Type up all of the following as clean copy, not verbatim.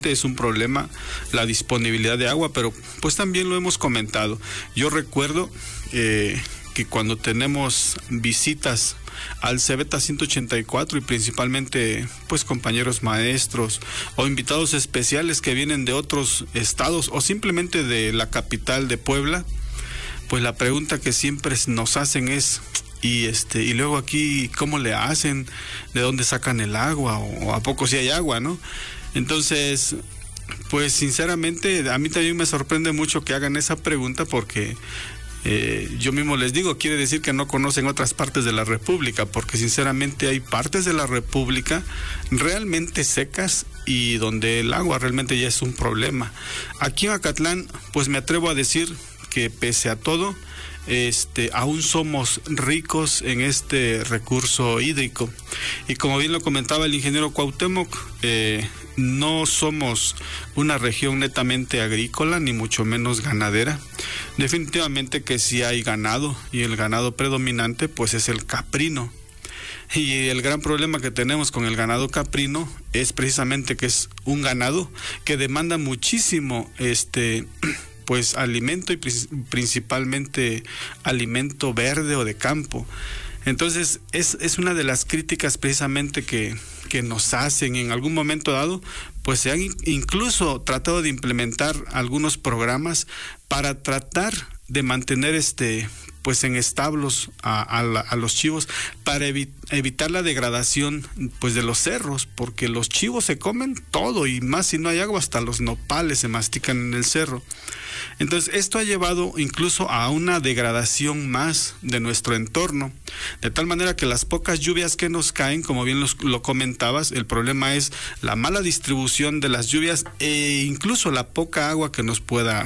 es un problema la disponibilidad de agua, pero pues también lo hemos comentado. Yo recuerdo que cuando tenemos visitas al Cebeta 184 y principalmente pues compañeros maestros o invitados especiales que vienen de otros estados o simplemente de la capital de Puebla, pues la pregunta que siempre nos hacen es y luego aquí ¿cómo le hacen? ¿De dónde sacan el agua? ¿O a poco si hay agua, no? Entonces, pues sinceramente a mí también me sorprende mucho que hagan esa pregunta porque yo mismo les digo, quiere decir que no conocen otras partes de la República, porque sinceramente hay partes de la República realmente secas y donde el agua realmente ya es un problema. Aquí en Acatlán, pues me atrevo a decir que pese a todo, aún somos ricos en este recurso hídrico. Y como bien lo comentaba el ingeniero Cuauhtémoc, no somos una región netamente agrícola, ni mucho menos ganadera. Definitivamente que sí hay ganado, y el ganado predominante pues es el caprino. Y el gran problema que tenemos con el ganado caprino es precisamente que es un ganado que demanda muchísimo pues alimento y principalmente alimento verde o de campo. Entonces es una de las críticas precisamente que nos hacen en algún momento dado, pues se han incluso tratado de implementar algunos programas para tratar de mantener pues en establos a los chivos para evitar la degradación pues de los cerros, porque los chivos se comen todo y más si no hay agua, hasta los nopales se mastican en el cerro. Entonces esto ha llevado incluso a una degradación más de nuestro entorno, de tal manera que las pocas lluvias que nos caen, como bien lo comentabas, el problema es la mala distribución de las lluvias e incluso la poca agua que nos pueda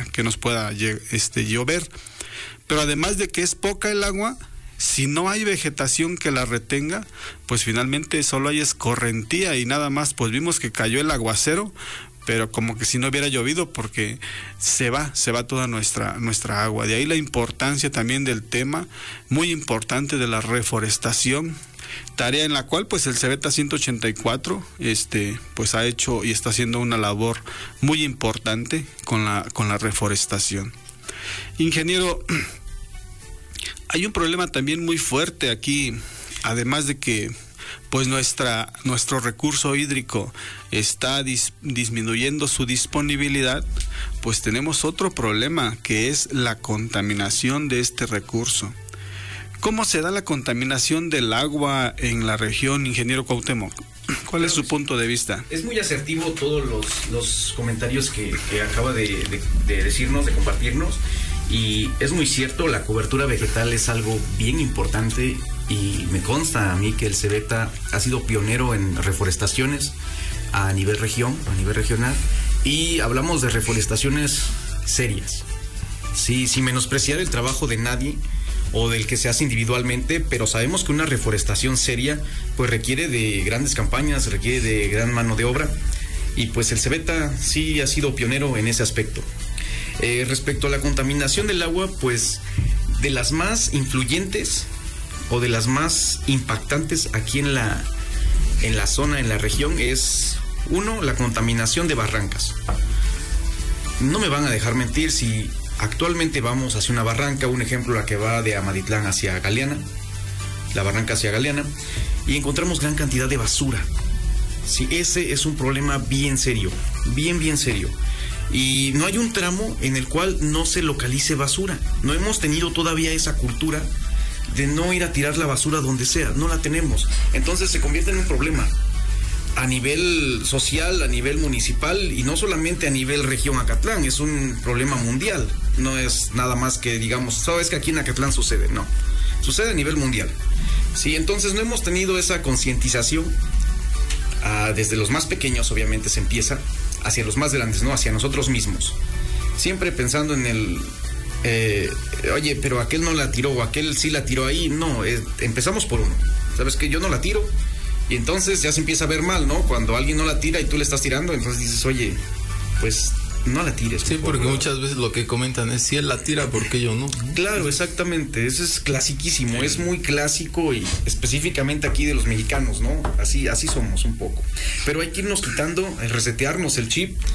llover. Pero además de que es poca el agua, si no hay vegetación que la retenga, pues finalmente solo hay escorrentía y nada más. Pues vimos que cayó el aguacero, pero como que si no hubiera llovido, porque se va toda nuestra agua. De ahí la importancia también del tema, muy importante, de la reforestación, tarea en la cual pues el Cebeta 184 pues ha hecho y está haciendo una labor muy importante con la reforestación. Ingeniero, hay un problema también muy fuerte aquí, además de que pues nuestro recurso hídrico está disminuyendo su disponibilidad, pues tenemos otro problema que es la contaminación de este recurso. ¿Cómo se da la contaminación del agua en la región, ingeniero Cuauhtémoc? ¿Cuál es su punto de vista? Es muy asertivo todos los comentarios que acaba de decirnos, de compartirnos, y es muy cierto, la cobertura vegetal es algo bien importante y me consta a mí que el Cebeta ha sido pionero en reforestaciones a nivel regional, y hablamos de reforestaciones serias, sí, sin menospreciar el trabajo de nadie o del que se hace individualmente, pero sabemos que una reforestación seria pues requiere de grandes campañas, requiere de gran mano de obra, y pues el Cebeta sí ha sido pionero en ese aspecto. Respecto a la contaminación del agua, pues de las más influyentes o de las más impactantes aquí en la zona, en la región, es uno, la contaminación de barrancas. No me van a dejar mentir, si actualmente vamos hacia una barranca, un ejemplo, la que va de Amatitlán hacia Galeana, la barranca hacia Galeana, y encontramos gran cantidad de basura. Sí, ese es un problema bien serio, bien serio. Y no hay un tramo en el cual no se localice basura. No hemos tenido todavía esa cultura de no ir a tirar la basura donde sea, no la tenemos. Entonces se convierte en un problema a nivel social, a nivel municipal, y no solamente a nivel región Acatlán, es un problema mundial. No es nada más que digamos, sabes que aquí en Acatlán sucede, no, sucede a nivel mundial. Sí, entonces no hemos tenido esa concientización. Desde los más pequeños obviamente se empieza, hacia los más grandes, ¿no? Hacia nosotros mismos. Siempre pensando en el, oye, pero aquel no la tiró, o aquel sí la tiró ahí. No, empezamos por uno. ¿Sabes qué? Yo no la tiro. Y entonces ya se empieza a ver mal, ¿no? Cuando alguien no la tira y tú le estás tirando, entonces dices, oye, pues no la tires. Sí, porque muchas veces lo que comentan es, si él la tira, ¿por qué yo no? Claro, exactamente, eso es clasiquísimo, es muy clásico y específicamente aquí de los mexicanos, ¿no? Así somos un poco. Pero hay que irnos quitando, resetearnos el chip